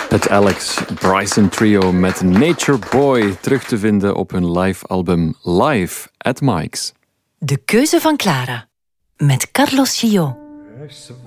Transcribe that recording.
Het Alex Bryson Trio met Nature Boy, terug te vinden op hun live album Live at Mike's. De keuze van Clara met Carlos Gillot.